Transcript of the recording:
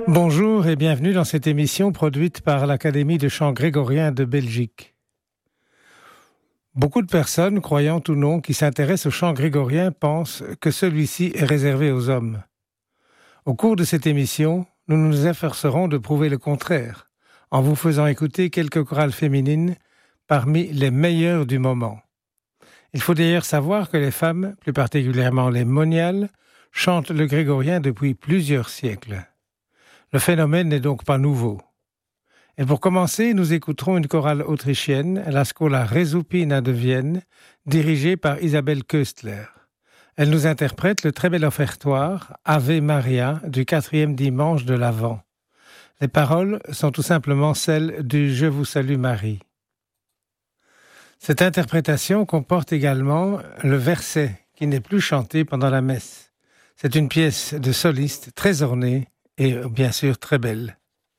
Bonjour et bienvenue dans cette émission produite par l'Académie de chant grégorien de Belgique. Beaucoup de personnes, croyantes ou non, qui s'intéressent au chant grégorien pensent que celui-ci est réservé aux hommes. Au cours de cette émission, nous nous efforcerons de prouver le contraire, en vous faisant écouter quelques chorales féminines parmi les meilleures du moment. Il faut d'ailleurs savoir que les femmes, plus particulièrement les moniales, chantent le grégorien depuis plusieurs siècles. Le phénomène n'est donc pas nouveau. Et pour commencer, nous écouterons une chorale autrichienne, la Schola Rezupina de Vienne, dirigée par Isabelle Köstler. Elle nous interprète le très bel offertoire Ave Maria du 4e dimanche de l'Avent. Les paroles sont tout simplement celles du Je vous salue Marie. Cette interprétation comporte également le verset qui n'est plus chanté pendant la messe. C'est une pièce de soliste très ornée et bien sûr très belle.